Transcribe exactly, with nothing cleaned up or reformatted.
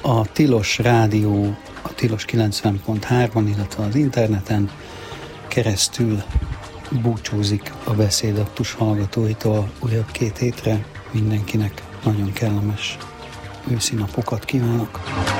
A Tilos Rádió, a Tilos kilencven pont három, illetve az interneten keresztül búcsúzik a Beszédaktus hallgatóitól újabb két hétre. Mindenkinek nagyon kellemes őszi napokat kívánok.